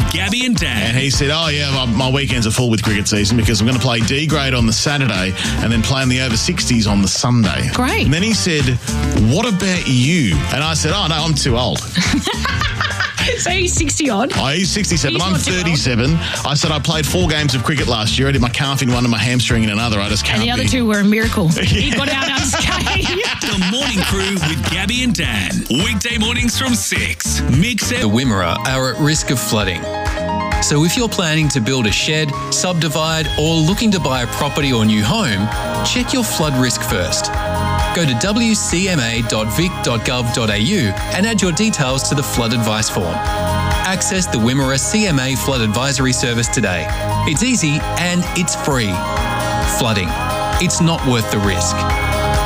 Gabby and Dan. And he said, oh, yeah, my weekends are full with cricket season because I'm going to play D grade on the Saturday and then play in the over 60s on the Sunday. Great. And then he said, what about you? And I said, oh, no, I'm too old. So he's 60 odd. Oh, he's 67. He's I'm not too 37. I said I played 4 games of cricket last year. I did my calf in one and my hamstring in another. I just can't. And the other be. 2 were a miracle. He got out unscathed. The Morning Crew with Gabby and Dan. Weekday mornings from 6. Mix it. The Wimmera are at risk of flooding. So if you're planning to build a shed, subdivide, or looking to buy a property or new home, check your flood risk first. Go to wcma.vic.gov.au and add your details to the flood advice form. Access the Wimmera CMA Flood Advisory Service today. It's easy and it's free. Flooding. It's not worth the risk.